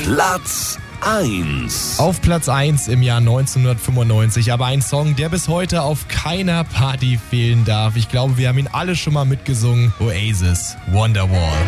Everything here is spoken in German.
Platz 1. Auf Platz 1 im Jahr 1995, aber ein Song, der bis heute auf keiner Party fehlen darf. Ich glaube, wir haben ihn alle schon mal mitgesungen. Oasis, Wonderwall.